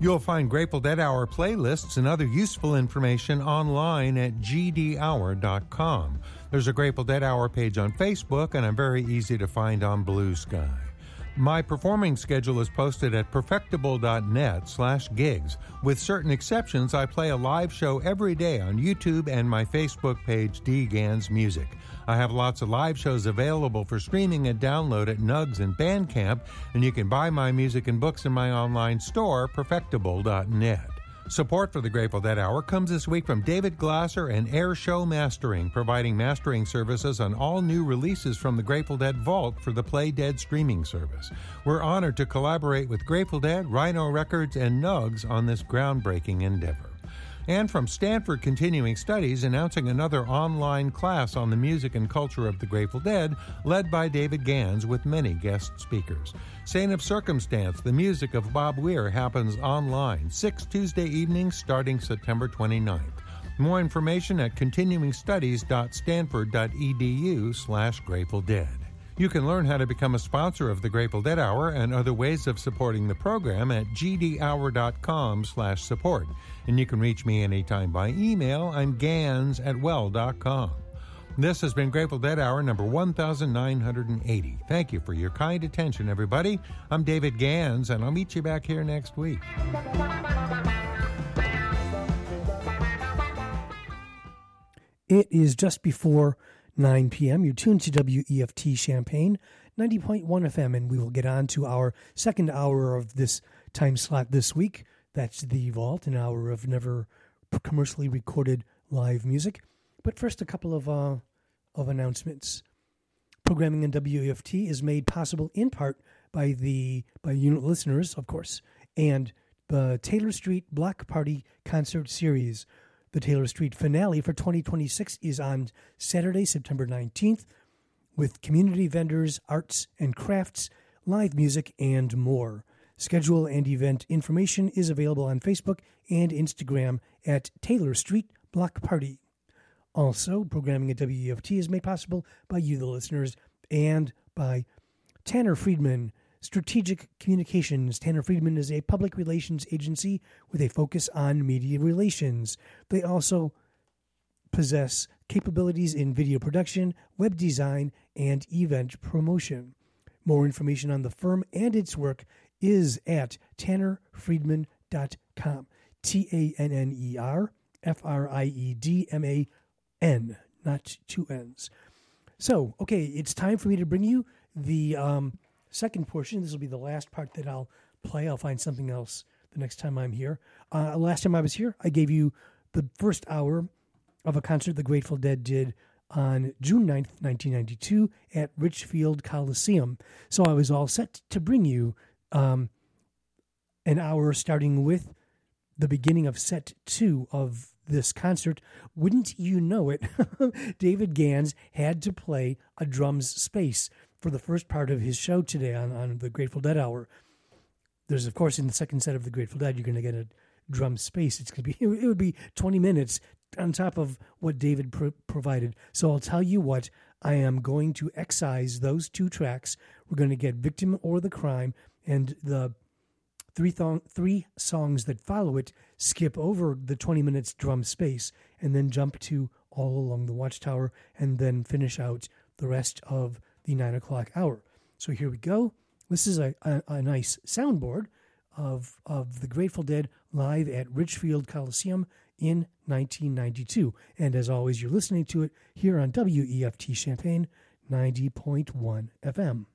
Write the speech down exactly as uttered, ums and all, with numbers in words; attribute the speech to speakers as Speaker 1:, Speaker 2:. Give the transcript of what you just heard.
Speaker 1: You'll find Grateful Dead Hour playlists and other useful information online at g d hour dot com. There's a Grateful Dead Hour page on Facebook, and I'm very easy to find on Blue Sky. My performing schedule is posted at perfectible.net slash gigs. With certain exceptions, I play a live show every day on YouTube and my Facebook page, D. Gans Music. I have lots of live shows available for streaming and download at Nugs and Bandcamp, and you can buy my music and books in my online store, perfectible dot net. Support for the Grateful Dead Hour comes this week from David Glasser and Air Show Mastering, providing mastering services on all new releases from the Grateful Dead Vault for the Play Dead streaming service. We're honored to collaborate with Grateful Dead, Rhino Records, and Nugs on this groundbreaking endeavor. And from Stanford Continuing Studies, announcing another online class on the music and culture of the Grateful Dead, led by David Gans with many guest speakers. Saint of Circumstance, the music of Bob Weir, happens online, six Tuesday evenings starting September twenty-ninth. More information at continuingstudies.stanford.edu slash Grateful Dead. You can learn how to become a sponsor of the Grateful Dead Hour and other ways of supporting the program at g d hour dot com slash support. And you can reach me anytime by email. I'm gans at well dot com. This has been Grateful Dead Hour number one thousand nine hundred eighty. Thank you for your kind attention, everybody. I'm David Gans, and I'll meet you back here next week.
Speaker 2: It is just before nine p.m. You're tuned to W E F T Champaign, ninety point one F M, and we will get on to our second hour of this time slot this week. That's The Vault, an hour of never commercially recorded live music. But first, a couple of uh, of announcements. Programming in W E F T is made possible in part by the by unit listeners, of course, and the Taylor Street Block Party Concert Series. The Taylor Street finale for twenty twenty-six is on Saturday, September nineteenth, with community vendors, arts and crafts, live music, and more. Schedule and event information is available on Facebook and Instagram at Taylor Street Block Party. Also, programming at W E F T is made possible by you, the listeners, and by Tanner Friedman, Strategic Communications. Tanner Friedman is a public relations agency with a focus on media relations. They also possess capabilities in video production, web design, and event promotion. More information on the firm and its work is at tanner friedman dot com. T A N N E R F R I E D M A N, not two N's. So, okay, it's time for me to bring you the um, second portion. This will be the last part that I'll play. I'll find something else the next time I'm here. Uh, last time I was here, I gave you the first hour of a concert the Grateful Dead did on June ninth, nineteen ninety-two at Richfield Coliseum. So I was all set to bring you um, an hour starting with the beginning of set two of this concert. Wouldn't you know it, David Gans had to play a drums space for the first part of his show today on, on the Grateful Dead Hour. There's, of course, in the second set of the Grateful Dead, you're going to get a drum space. It's going to be, it would be twenty minutes on top of what David pro- provided. So I'll tell you what, I am going to excise those two tracks. We're going to get Victim or the Crime, and the three th- three songs that follow it skip over the twenty minutes drum space and then jump to All Along the Watchtower and then finish out the rest of the nine o'clock hour. So here we go. This is a, a, a nice soundboard of of the Grateful Dead live at Richfield Coliseum in nineteen ninety-two. And as always, you're listening to it here on W E F T Champaign ninety point one F M.